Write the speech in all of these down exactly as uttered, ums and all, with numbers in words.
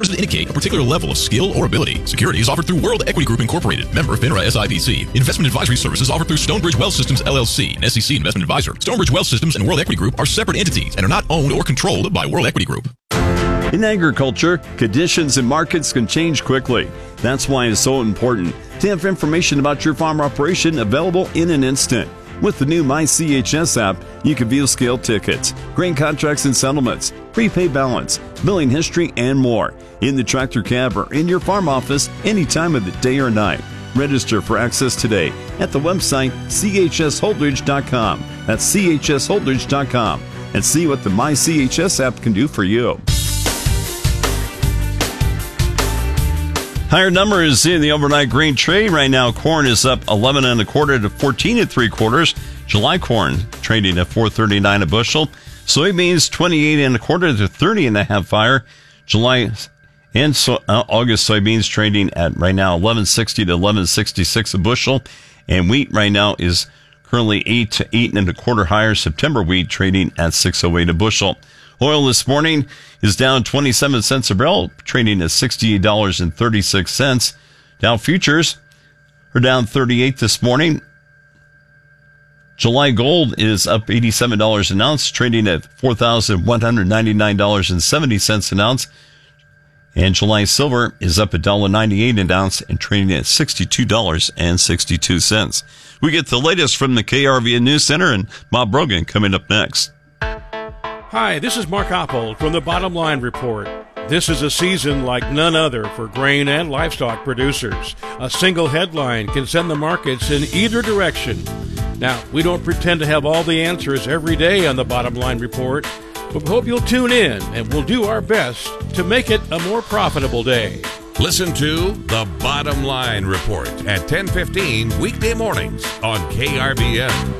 doesn't indicate a particular level of skill or ability. Securities offered through World Equity Group Incorporated, member FINRA S I P C. Investment advisory services offered through Stonebridge Wealth Systems L L C, an S E C investment advisor. Stonebridge Wealth Systems and World Equity Group are separate entities and are not owned or controlled by World Equity Group. In agriculture, conditions and markets can change quickly. That's why it's so important to have information about your farm operation available in an instant. With the new My C H S app, you can view scale tickets, grain contracts and settlements, prepay balance, billing history, and more in the tractor cab or in your farm office any time of the day or night. Register for access today at the website C H S holdridge dot com. That's C H S holdridge dot com and see what the My C H S app can do for you. Higher numbers in the overnight grain trade. Right now, corn is up eleven and a quarter to fourteen and three quarters. July corn trading at four thirty-nine a bushel. Soybeans twenty-eight and a quarter to thirty and a half higher. July and so, uh, August soybeans trading at right now eleven sixty to eleven sixty-six a bushel. And wheat right now is currently eight to eight and a quarter higher. September wheat trading at six oh eight a bushel. Oil this morning is down twenty-seven cents a barrel, trading at sixty-eight dollars and thirty-six cents. Dow futures are down thirty-eight this morning. July gold is up eighty-seven dollars an ounce, trading at four thousand one hundred ninety-nine dollars and seventy cents an ounce. And July silver is up one dollar ninety-eight an ounce and trading at sixty-two dollars and sixty-two cents. We get the latest from the K R V N News Center and Bob Brogan coming up next. Hi, this is Mark Oppold from the Bottom Line Report. This is a season like none other for grain and livestock producers. A single headline can send the markets in either direction. Now, we don't pretend to have all the answers every day on the Bottom Line Report, but we hope you'll tune in and we'll do our best to make it a more profitable day. Listen to The Bottom Line Report at ten fifteen weekday mornings on K R V N.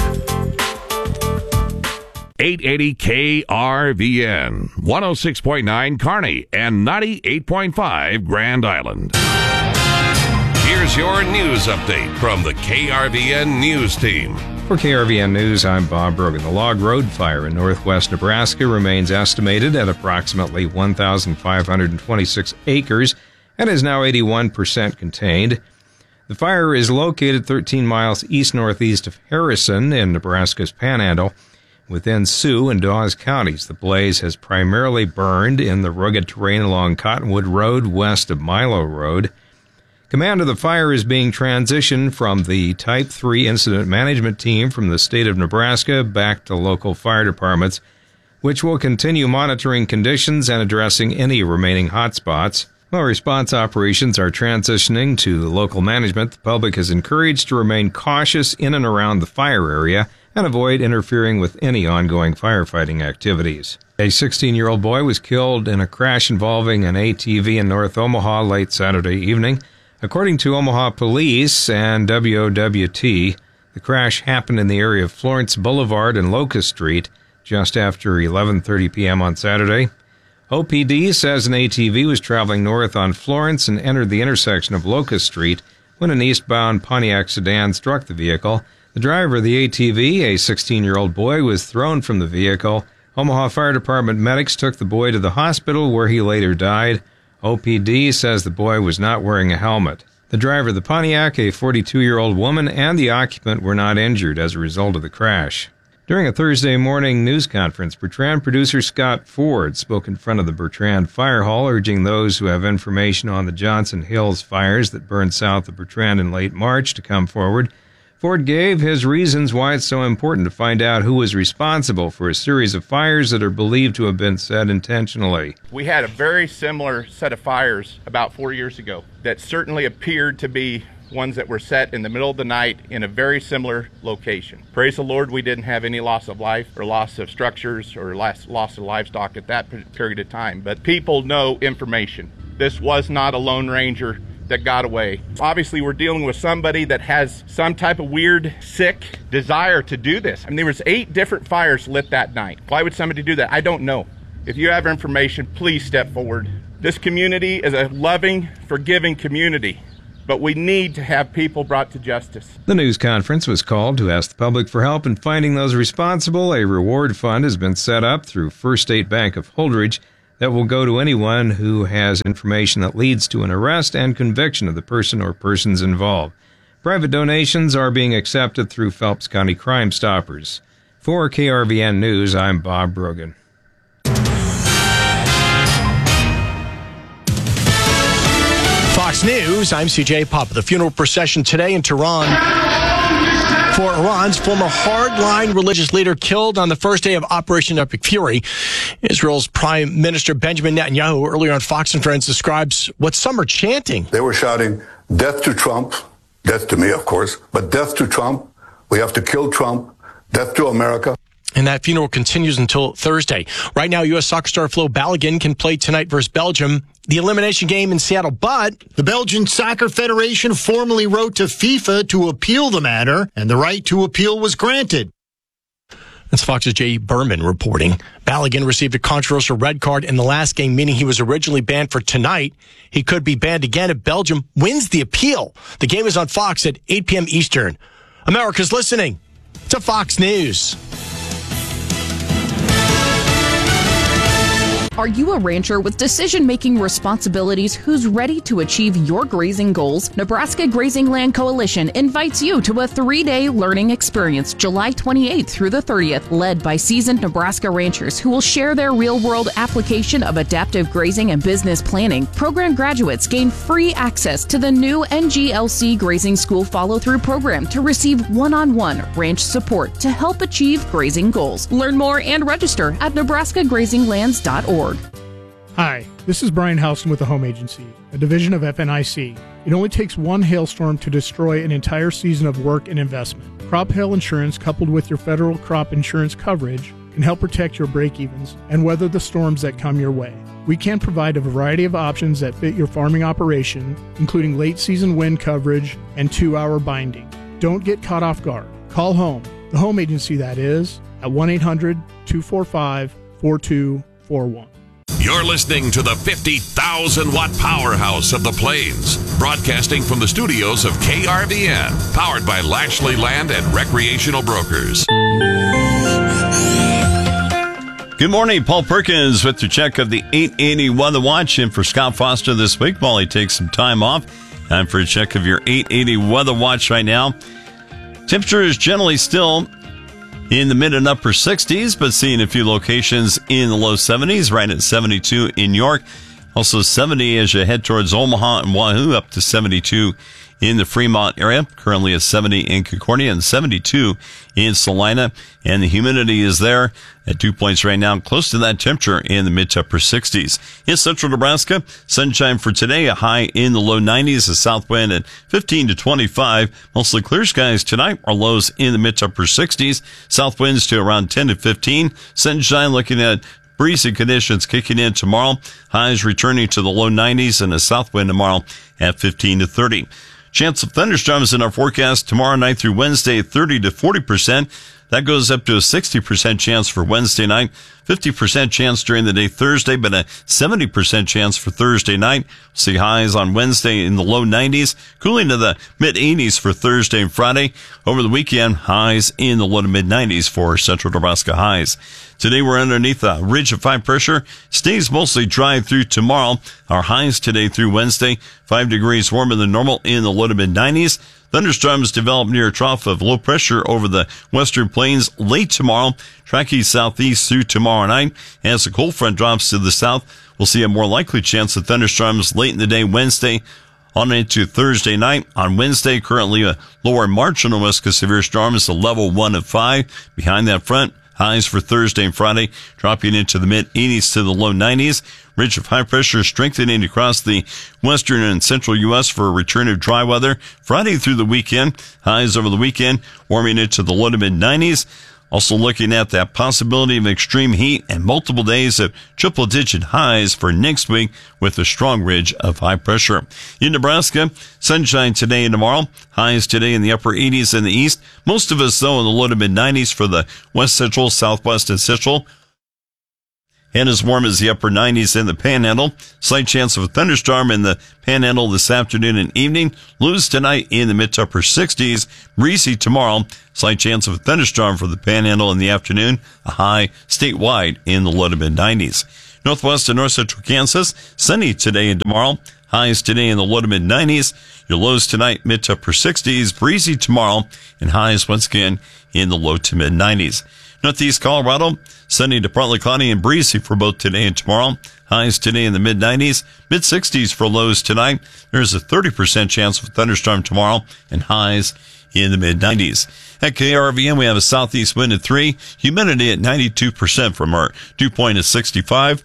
eight eighty K R V N, one oh six point nine Kearney, and ninety-eight point five Grand Island. Here's your news update from the K R V N News Team. For K R V N News, I'm Bob Brogan. The Log Road fire in northwest Nebraska remains estimated at approximately one thousand five hundred twenty-six acres and is now eighty-one percent contained. The fire is located thirteen miles east-northeast of Harrison in Nebraska's Panhandle, within Sioux and Dawes counties. The blaze has primarily burned in the rugged terrain along Cottonwood Road west of Milo Road. Command of the fire is being transitioned from the Type three Incident Management Team from the state of Nebraska back to local fire departments, which will continue monitoring conditions and addressing any remaining hotspots. While response operations are transitioning to local management, the public is encouraged to remain cautious in and around the fire area and avoid interfering with any ongoing firefighting activities. A sixteen-year-old boy was killed in a crash involving an A T V in North Omaha late Saturday evening. According to Omaha Police and W O W T, the crash happened in the area of Florence Boulevard and Locust Street just after eleven thirty p.m. on Saturday. O P D says an A T V was traveling north on Florence and entered the intersection of Locust Street when an eastbound Pontiac sedan struck the vehicle. The driver of the A T V, a sixteen-year-old boy, was thrown from the vehicle. Omaha Fire Department medics took the boy to the hospital where he later died. O P D says the boy was not wearing a helmet. The driver of the Pontiac, a forty-two-year-old woman, and the occupant were not injured as a result of the crash. During a Thursday morning news conference, Bertrand producer Scott Ford spoke in front of the Bertrand Fire Hall, urging those who have information on the Johnson Hills fires that burned south of Bertrand in late March to come forward. Ford gave his reasons why it's so important to find out who was responsible for a series of fires that are believed to have been set intentionally. We had a very similar set of fires about four years ago that certainly appeared to be ones that were set in the middle of the night in a very similar location. Praise the Lord, we didn't have any loss of life or loss of structures or loss, loss of livestock at that period of time. But people know information. This was not a Lone Ranger that got away. Obviously, we're dealing with somebody that has some type of weird, sick desire to do this. I mean, there was eight different fires lit that night. Why would somebody do that? I don't know. If you have information, please step forward. This community is a loving, forgiving community, but we need to have people brought to justice. The news conference was called to ask the public for help in finding those responsible. A reward fund has been set up through First State Bank of Holdridge. that will go to anyone who has information that leads to an arrest and conviction of the person or persons involved. Private donations are being accepted through Phelps County Crime Stoppers. For K R V N News, I'm Bob Brogan. Fox News, I'm C J Papa. The funeral procession today in Tehran for Iran's former hardline religious leader killed on the first day of Operation Epic Fury. Israel's Prime Minister Benjamin Netanyahu earlier on Fox and Friends describes what some are chanting. They were shouting, "Death to Trump," death to me, of course, but death to Trump. We have to kill Trump. Death to America. And that funeral continues until Thursday. Right now, U S soccer star Flo Balogun can play tonight versus Belgium, the elimination game in Seattle. But the Belgian Soccer Federation formally wrote to FIFA to appeal the matter, and the right to appeal was granted. That's Fox's Jay Berman reporting. Balogun received a controversial red card in the last game, meaning he was originally banned for tonight. He could be banned again if Belgium wins the appeal. The game is on Fox at eight p.m. Eastern. America's listening to Fox News. Are you a rancher with decision-making responsibilities who's ready to achieve your grazing goals? Nebraska Grazing Land Coalition invites you to a three-day learning experience July twenty-eighth through the thirtieth, led by seasoned Nebraska ranchers who will share their real-world application of adaptive grazing and business planning. Program graduates gain free access to the new N G L C Grazing School Follow-Through Program to receive one-on-one ranch support to help achieve grazing goals. Learn more and register at nebraska grazing lands dot org. Hi, this is Brian Houston with the Home Agency, a division of F N I C. It only takes one hailstorm to destroy an entire season of work and investment. Crop hail insurance, coupled with your federal crop insurance coverage, can help protect your break-evens and weather the storms that come your way. We can provide a variety of options that fit your farming operation, including late-season wind coverage and two-hour binding. Don't get caught off guard. Call home, the Home Agency that is, at one eight hundred two four five four two four one. You're listening to the fifty thousand watt powerhouse of the Plains, broadcasting from the studios of K R V N, powered by Lashley Land and Recreational Brokers. Good morning, Paul Perkins with your check of the eight eighty Weather Watch. And for Scott Foster this week while he takes some time off. Time for a check of your eight eighty Weather Watch right now. Temperature is generally still in the mid and upper sixties, but seeing a few locations in the low seventies, right at seventy-two in York. Also seventy as you head towards Omaha and Wahoo, up to seventy-two in the Fremont area. Currently at seventy in Concordia and seventy-two in Salina. And the humidity is there at dew points right now, close to that temperature in the mid to upper sixties. In central Nebraska, sunshine for today, a high in the low nineties, a south wind at fifteen to twenty-five. Mostly clear skies tonight, our lows in the mid to upper sixties. South winds to around ten to fifteen. Sunshine looking at breezy conditions kicking in tomorrow. Highs returning to the low nineties and a south wind tomorrow at fifteen to thirty. Chance of thunderstorms in our forecast tomorrow night through Wednesday, thirty to forty percent. That goes up to a sixty percent chance for Wednesday night, fifty percent chance during the day Thursday, but a seventy percent chance for Thursday night. See highs on Wednesday in the low nineties, cooling to the mid eighties for Thursday and Friday. Over the weekend, highs in the low to mid nineties for central Nebraska highs. Today we're underneath a ridge of high pressure. Stays mostly dry through tomorrow. Our highs today through Wednesday, five degrees warmer than normal in the low to mid nineties. Thunderstorms develop near a trough of low pressure over the western plains late tomorrow, tracking southeast through tomorrow night. As the cold front drops to the south, we'll see a more likely chance of thunderstorms late in the day Wednesday on into Thursday night. On Wednesday, currently a lower marginal risk of severe storms, a level one of five. Behind that front, highs for Thursday and Friday dropping into the mid eighties to the low nineties. Ridge of high pressure strengthening across the western and central U S for a return of dry weather Friday through the weekend. Highs over the weekend warming into the low to mid nineties. Also looking at that possibility of extreme heat and multiple days of triple digit highs for next week with a strong ridge of high pressure. In Nebraska, sunshine today and tomorrow. Highs today in the upper eighties in the east. Most of us though in the low to mid nineties for the west central, southwest, and central. And as warm as the upper nineties in the Panhandle. Slight chance of a thunderstorm in the Panhandle this afternoon and evening. Lows tonight in the mid to upper sixties. Breezy tomorrow. Slight chance of a thunderstorm for the Panhandle in the afternoon. A high statewide in the low to mid nineties. Northwest and north central Kansas, sunny today and tomorrow. Highs today in the low to mid nineties. Your lows tonight, mid to upper sixties. Breezy tomorrow, and highs once again in the low to mid nineties. Northeast Colorado, sunny to partly cloudy and breezy for both today and tomorrow. Highs today in the mid nineties, mid sixties for lows tonight. There's a thirty percent chance of a thunderstorm tomorrow, and highs in the mid nineties. At K R V N, we have a southeast wind at three, humidity at ninety-two percent from our dew point at sixty-five.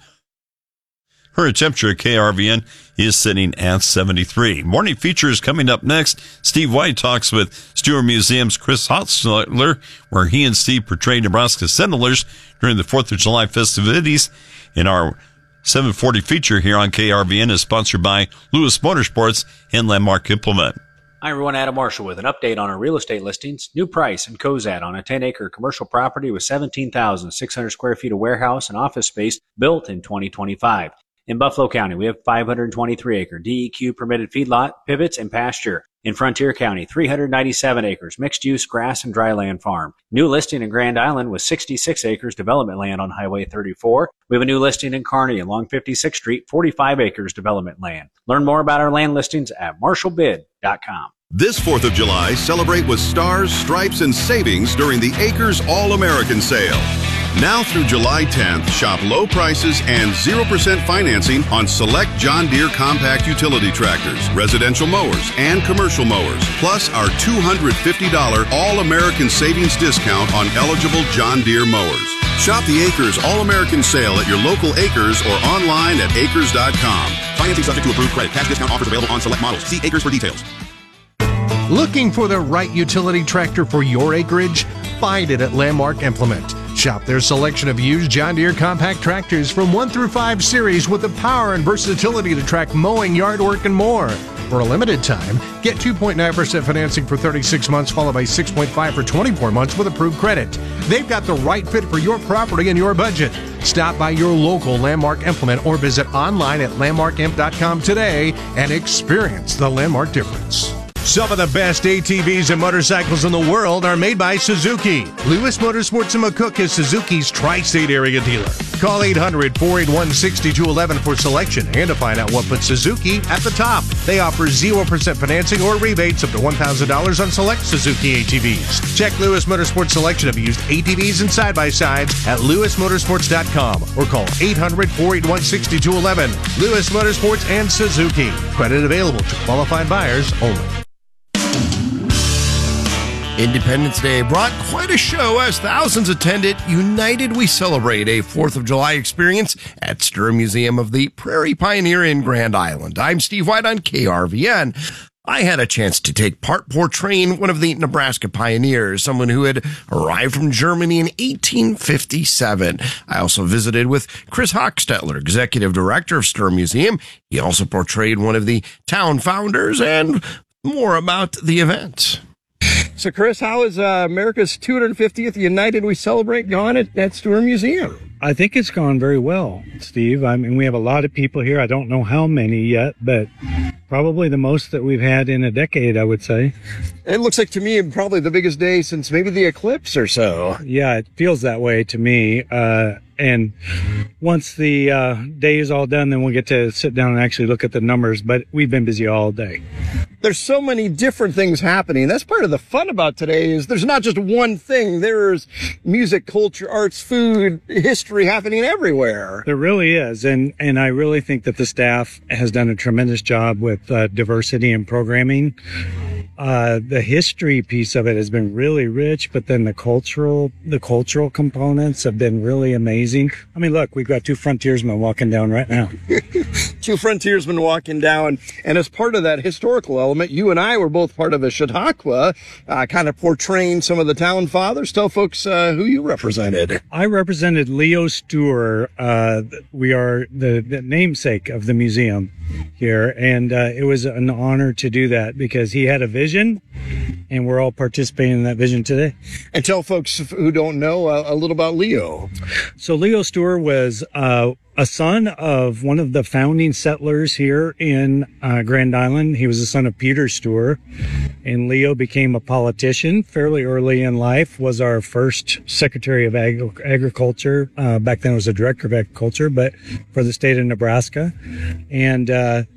Current temperature at K R V N is sitting at seventy-three. Morning features coming up next. Steve White talks with Stewart Museum's Chris Hostler, where he and Steve portrayed Nebraska Sentinels during the fourth of July festivities. In our seven forty feature here on K R V N is sponsored by Lewis Motorsports and Landmark Implement. Hi everyone, Adam Marshall with an update on our real estate listings. New price in Cozad on a ten acre commercial property with seventeen thousand six hundred square feet of warehouse and office space built in twenty twenty-five. In Buffalo County, we have five hundred twenty-three acre D E Q permitted feedlot, pivots, and pasture. In Frontier County, three hundred ninety-seven acres, mixed-use grass and dryland farm. New listing in Grand Island with sixty-six acres development land on Highway thirty-four. We have a new listing in Kearney along fifty-sixth Street, forty-five acres development land. Learn more about our land listings at marshall bid dot com. This fourth of July, celebrate with stars, stripes, and savings during the Acres All-American Sale. Now through July tenth, shop low prices and zero percent financing on select John Deere compact utility tractors, residential mowers, and commercial mowers, plus our two hundred fifty dollars All-American Savings discount on eligible John Deere mowers. Shop the Acres All-American Sale at your local Acres or online at acres dot com. Financing subject to approved credit. Cash discount offers available on select models. See Acres for details. Looking for the right utility tractor for your acreage? Find it at Landmark Implement. Shop their selection of used John Deere compact tractors from one through five series with the power and versatility to track mowing, yard work, and more. For a limited time, get two point nine percent financing for thirty-six months, followed by six point five for twenty-four months with approved credit. They've got the right fit for your property and your budget. Stop by your local Landmark Implement or visit online at landmark imp dot com today and experience the Landmark difference. Some of the best A T Vs and motorcycles in the world are made by Suzuki. Lewis Motorsports in McCook is Suzuki's tri-state area dealer. Call eight hundred, four eight one, six two one one for selection and to find out what puts Suzuki at the top. They offer zero percent financing or rebates up to one thousand dollars on select Suzuki A T Vs. Check Lewis Motorsports' selection of used A T Vs and side-by-sides at lewis motorsports dot com or call eight hundred, four eight one, six two one one. Lewis Motorsports and Suzuki. Credit available to qualified buyers only. Independence Day brought quite a show as thousands attended United We Celebrate, a fourth of July experience at Stir Museum of the Prairie Pioneer in Grand Island. I'm Steve White on K R V N. I had a chance to take part portraying one of the Nebraska pioneers, someone who had arrived from Germany in eighteen fifty-seven. I also visited with Chris Hochstetler, executive director of Stir Museum. He also portrayed one of the town founders and more about the event. So, Chris, how is uh, America's two hundred fiftieth United We Celebrate gone at, at Stewart Museum? I think it's gone very well, Steve. I mean, we have a lot of people here. I don't know how many yet, but probably the most that we've had in a decade, I would say. It looks like to me probably the biggest day since maybe the eclipse or so. Yeah, it feels that way to me. Uh, and once the uh, day is all done, then we'll get to sit down and actually look at the numbers. But we've been busy all day. There's so many different things happening. That's part of the fun about today is there's not just one thing. There's music, culture, arts, food, history happening everywhere. There really is. And, and I really think that the staff has done a tremendous job with uh, diversity and programming. Uh, the history piece of it has been really rich, but then the cultural, the cultural components have been really amazing. I mean, look, we've got two frontiersmen walking down right now. Two frontiersmen walking down. And as part of that historical element, you and I were both part of a Chautauqua, uh, kind of portraying some of the town fathers. Tell folks uh, who you represented. I represented Leo Stewart. Uh, we are the, the namesake of the museum here. And uh, it was an honor to do that because he had a vision vision, and we're all participating in that vision today. And tell folks who don't know uh, a little about Leo. So Leo Stewart was uh, a son of one of the founding settlers here in uh, Grand Island. He was the son of Peter Stewart, and Leo became a politician fairly early in life, was our first Secretary of Ag- Agriculture. Uh, back then it was a Director of Agriculture, but for the state of Nebraska. And uh,